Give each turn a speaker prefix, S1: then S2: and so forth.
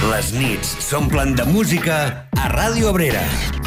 S1: Les nits s'omplen de música a Ràdio Abrera.